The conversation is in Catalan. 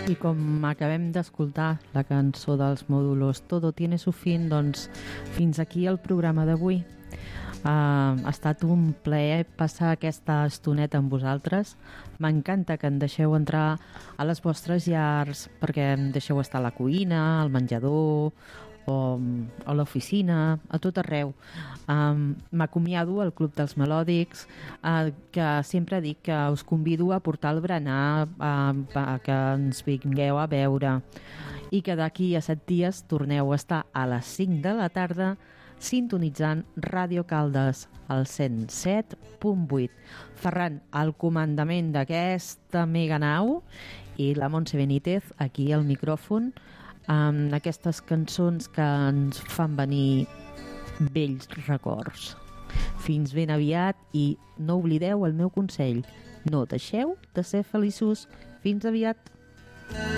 I com acabem d'escoltar la cançó dels Mòdulos Todo tiene su fin, doncs fins aquí el programa d'avui. Ha estat un plaer passar aquesta estoneta amb vosaltres. M'encanta que em deixeu entrar a les vostres llars, perquè em deixeu estar a la cuina, al menjador o a l'oficina, a tot arreu. M'acomiado al Club dels Melòdics, que sempre dic que us convido a portar el berenar, que ens vingueu a veure, i que d'aquí a 7 dies torneu a estar a les 5 de la tarda sintonitzant Ràdio Caldes al 107.8. Ferran, al comandament d'aquesta mega nau, i la Montse Benítez aquí al micròfon, amb aquestes cançons que ens fan venir vells records. Fins ben aviat, i no oblideu el meu consell: no deixeu de ser feliços. Fins aviat.